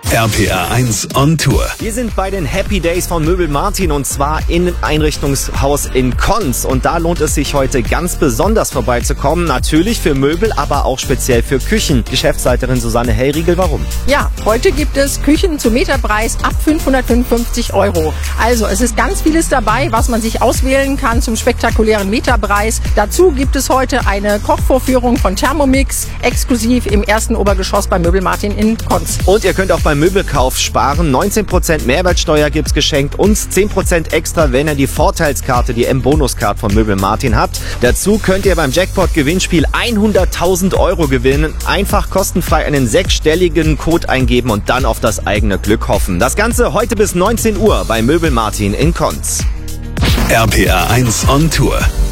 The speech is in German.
RPR 1 on Tour. Wir sind bei den Happy Days von Möbel Martin und zwar im Einrichtungshaus in Konz. Und da lohnt es sich heute ganz besonders vorbeizukommen. Natürlich für Möbel, aber auch speziell für Küchen. Geschäftsleiterin Susanne Hellriegel, warum? Ja, heute gibt es Küchen zu Meterpreis ab 555 €. Also es ist ganz vieles dabei, was man sich auswählen kann zum spektakulären Meterpreis. Dazu gibt es heute eine Kochvorführung von Thermomix, exklusiv im ersten Obergeschoss bei Möbel Martin in Konz. Und ihr könnt auch beim Möbelkauf sparen. 19% Mehrwertsteuer gibt's geschenkt und 10% extra, wenn ihr die Vorteilskarte, die M-Bonus-Card von Möbel Martin habt. Dazu könnt ihr beim Jackpot-Gewinnspiel 100.000 € gewinnen. Einfach kostenfrei einen 6-stelligen Code eingeben und dann auf das eigene Glück hoffen. Das Ganze heute bis 19 Uhr bei Möbel Martin in Konz. RPR 1 on Tour.